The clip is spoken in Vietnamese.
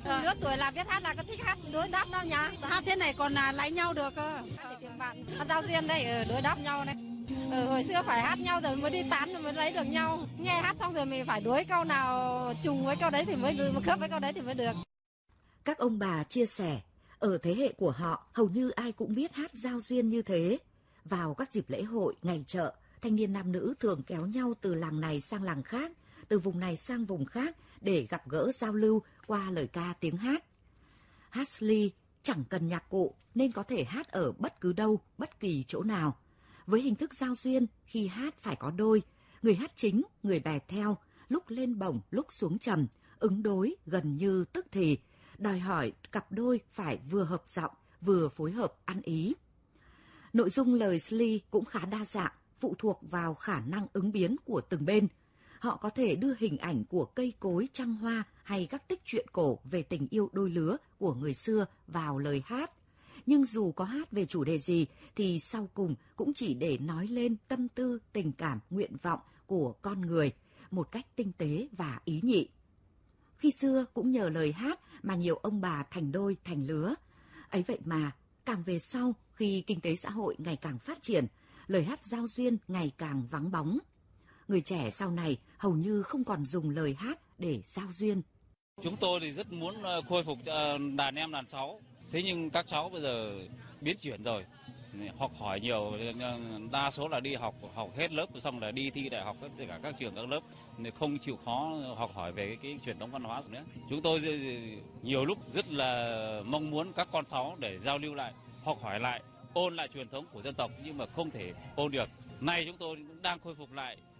Lứa tuổi là biết hát là có thích hát đối đáp nhau nhá. Hát thế này còn lấy nhau được cơ. Để tìm bạn giao duyên đây, đối đáp nhau này. Hồi xưa phải hát nhau rồi mới đi tán rồi mới lấy được nhau. Nghe hát xong rồi mình phải đối câu nào trùng với câu đấy thì mới khớp với câu đấy thì mới được. Các ông bà chia sẻ, ở thế hệ của họ hầu như ai cũng biết hát giao duyên như thế. Vào các dịp lễ hội, ngày chợ, thanh niên nam nữ thường kéo nhau từ làng này sang làng khác, từ vùng này sang vùng khác để gặp gỡ giao lưu qua lời ca tiếng hát. Ashley chẳng cần nhạc cụ nên có thể hát ở bất cứ đâu, bất kỳ chỗ nào. Với hình thức giao duyên, khi hát phải có đôi, người hát chính, người bè theo, lúc lên bổng, lúc xuống trầm, ứng đối gần như tức thì, đòi hỏi cặp đôi phải vừa hợp giọng, vừa phối hợp ăn ý. Nội dung lời Slee cũng khá đa dạng, phụ thuộc vào khả năng ứng biến của từng bên. Họ có thể đưa hình ảnh của cây cối, trăng hoa hay các tích truyện cổ về tình yêu đôi lứa của người xưa vào lời hát. Nhưng dù có hát về chủ đề gì thì sau cùng cũng chỉ để nói lên tâm tư, tình cảm, nguyện vọng của con người một cách tinh tế và ý nhị. Khi xưa cũng nhờ lời hát mà nhiều ông bà thành đôi, thành lứa. Ấy vậy mà, càng về sau khi kinh tế xã hội ngày càng phát triển, lời hát giao duyên ngày càng vắng bóng. Người trẻ sau này hầu như không còn dùng lời hát để giao duyên. Chúng tôi thì rất muốn khôi phục đàn em đàn cháu. Thế nhưng các cháu bây giờ biến chuyển rồi, học hỏi nhiều, đa số là đi học hết lớp xong là đi thi đại học tất cả các trường các lớp, không chịu khó học hỏi về cái truyền thống văn hóa nữa. Chúng tôi nhiều lúc rất là mong muốn các con cháu để giao lưu lại, học hỏi lại, ôn lại truyền thống của dân tộc nhưng mà không thể ôn được. Nay chúng tôi đang khôi phục lại